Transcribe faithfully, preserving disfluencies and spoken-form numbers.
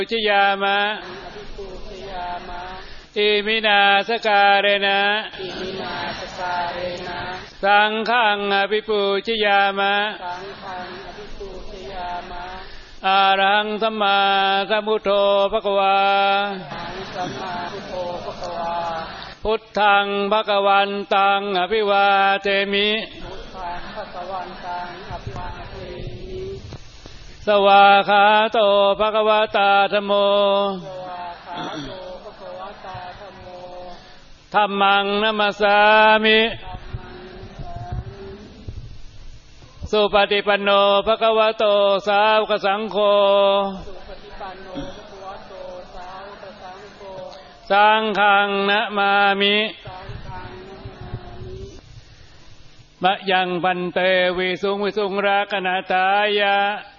ชยามะอิมินาสการเรนะสังฆังอภิปูชยามะอะระหังสัมมาสัมพุทโธภควาพุทธังภควันตังอภิวาเทมิสวากขาโตภควตาธัมโมธัมมังนัมมัสสามิสุปฏิปันโนภควโตสาวกสังโฆสังฆังนะมามิมะยังพันเตวิสุงวิสุงรักขณตายะ